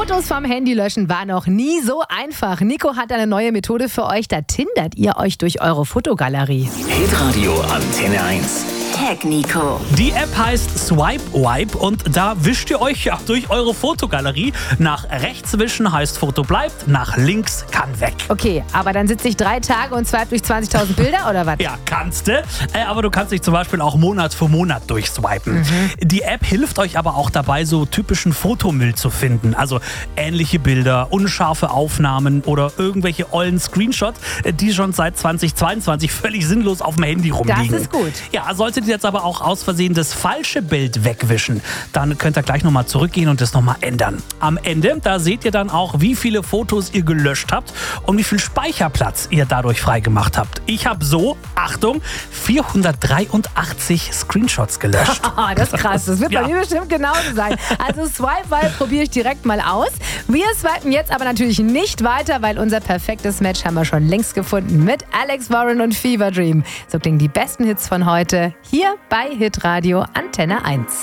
Fotos vom Handy löschen war noch nie so einfach. Nico hat eine neue Methode für euch. Da tindert ihr euch durch eure Fotogalerie. Hitradio Antenne 1. Tag Nico. Die App heißt Swipe Wipe und da wischt ihr euch ja durch eure Fotogalerie. Nach rechts wischen heißt Foto bleibt, nach links kann weg. Okay, aber dann sitze ich 3 Tage und swipe durch 20.000 Bilder oder was? Ja, kannst du. Aber du kannst dich zum Beispiel auch Monat für Monat durchswipen. Die App hilft euch aber auch dabei, so typischen Fotomüll zu finden. Also ähnliche Bilder, unscharfe Aufnahmen oder irgendwelche ollen Screenshots, die schon seit 2022 völlig sinnlos auf dem Handy rumliegen. Das ist gut. Ja, solltet ihr jetzt aber auch aus Versehen das falsche Bild wegwischen, dann könnt ihr gleich nochmal zurückgehen und das nochmal ändern. Am Ende, da seht ihr dann auch, wie viele Fotos ihr gelöscht habt und wie viel Speicherplatz ihr dadurch freigemacht habt. Ich habe so, Achtung, 483 Screenshots gelöscht. Das ist krass, das wird bei Ja. mir bestimmt genauso sein. Also Swipe Wipe probiere ich direkt mal aus. Wir swipen jetzt aber natürlich nicht weiter, weil unser perfektes Match haben wir schon längst gefunden mit Alex Warren und Fever Dream. So klingen die besten Hits von heute hier bei Hitradio Antenne 1.